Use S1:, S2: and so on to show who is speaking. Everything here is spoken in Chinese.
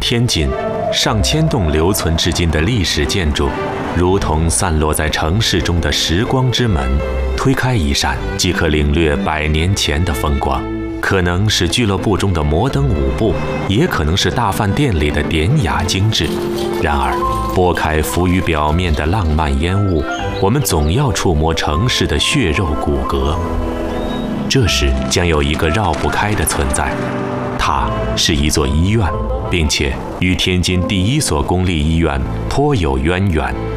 S1: 天津上千栋留存至今的历史建筑，如同散落在城市中的时光之门，推开一扇即可领略100年前的风光。可能是俱乐部中的摩登舞步，也可能是大饭店里的典雅精致。然而，拨开浮于表面的浪漫烟雾，我们总要触摸城市的血肉骨骼。这时将有一个绕不开的存在，它是一座医院，并且与天津第1所公立医院颇有渊源。